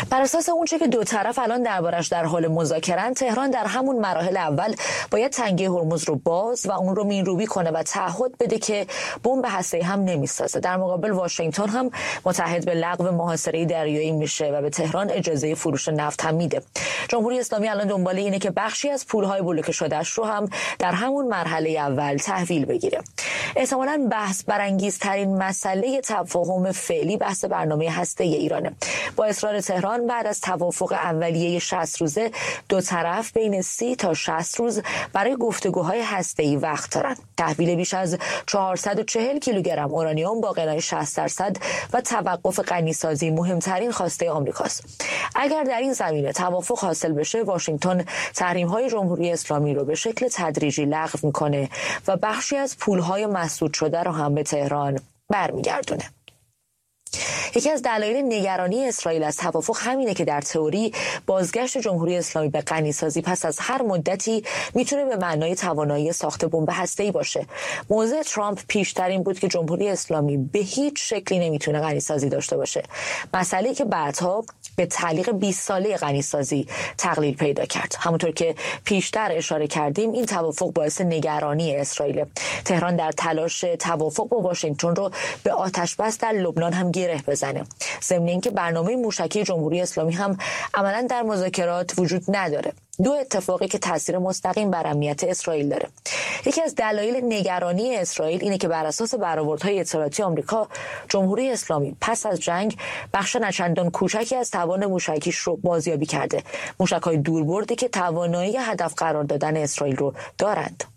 بر اساس اونچه که دو طرف الان دربارش در حال مذاکره‌اند، تهران در همون مراحل اول باید تنگه هرمز رو باز و اون رو مین‌روبی کنه و تعهد بده که بمب هسته‌ای هم نمیسازه. در مقابل واشنگتن هم متحد به لغو محاصره دریایی میشه و به تهران اجازه فروش نفت هم میده. جمهوری اسلامی الان دنبال اینه که بخشی از پول‌های بلوکه شده‌اش رو هم در همون مرحله اول تحویل بگیره. احتمالاً بحث برانگیزترین مسئله تفاهم فعلی بحث برنامه هسته‌ای ایرانه. با اصرار تهران بعد از توافق اولیه 60 روزه، دو طرف بین 30 تا 60 روز برای گفتگوهای هسته‌ای وقت دارن. تحویل بیش از 440 کیلوگرم اورانیوم با غنای 60% و توقف غنیسازی مهمترین خواسته آمریکاست. اگر در این زمینه توافق حاصل بشه، واشنگتن تحریم‌های جمهوری اسلامی رو به شکل تدریجی لغو میکنه و بخشی از پول‌های مسدود شده رو هم به تهران برمیگردونه. یکی از دلایل نگرانی اسرائیل از توافق همینه که در تئوری بازگشت جمهوری اسلامی به غنیسازی پس از هر مدتی میتونه به معنای توانایی ساخت بمب هسته‌ای باشه. موضع ترامپ پیشتر این بود که جمهوری اسلامی به هیچ شکلی نمیتونه غنیسازی داشته باشه، مسئله‌ای که بعدها به تعلیق 20 ساله غنیسازی تقلیل پیدا کرد. همونطور که پیشتر اشاره کردیم، این توافق باعث نگرانی اسرائیل. تهران در تلاش توافق با واشنگتن رو به آتش بس در لبنان هم گره بزنه. ضمن اینکه برنامه موشکی جمهوری اسلامی هم عملاً در مذاکرات وجود نداره. دو اتفاقی که تاثیر مستقیم بر امنیت اسرائیل داره. یکی از دلایل نگرانی اسرائیل اینه که بر اساس برآوردهای اطلاعاتی آمریکا، جمهوری اسلامی پس از جنگ بخش نچندان کوچکی از توان موشکیش رو بازیابی کرده. موشک‌های دوربردی که توانایی هدف قرار دادن اسرائیل رو دارند.